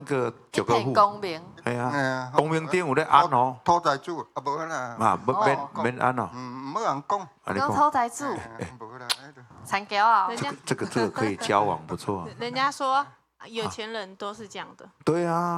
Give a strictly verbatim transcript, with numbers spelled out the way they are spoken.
个九个户， 公明， 系啊，公明顶有咧安哦， 土财主啊无啦， 啊，免免免安哦， 嗯，冇人讲， 讲土财主， 无啦， 产骄傲， 这个这个这个可以交往，不错。 人家说有钱人都是这样的。 对啊。